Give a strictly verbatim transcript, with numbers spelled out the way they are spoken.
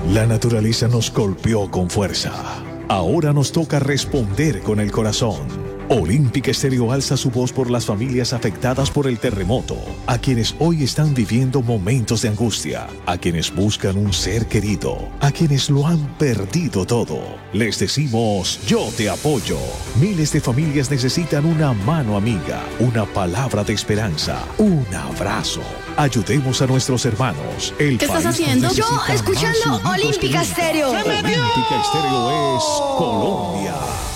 La naturaleza nos golpeó con fuerza. Ahora nos toca responder con el corazón. Olímpica Estéreo alza su voz por las familias afectadas por el terremoto, a quienes hoy están viviendo momentos de angustia, a quienes buscan un ser querido, a quienes lo han perdido todo. Les decimos, yo te apoyo. Miles de familias necesitan una mano amiga, una palabra de esperanza, un abrazo. Ayudemos a nuestros hermanos. El ¿Qué estás haciendo? Yo escuchando Olímpica Estéreo. Olímpica Estéreo es Colombia.